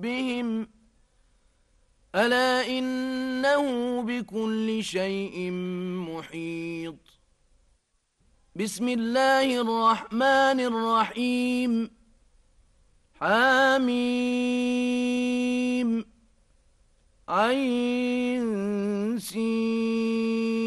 بهم ألا إنه بكل شيء محيط بسم الله الرحمن الرحيم حميم عين سين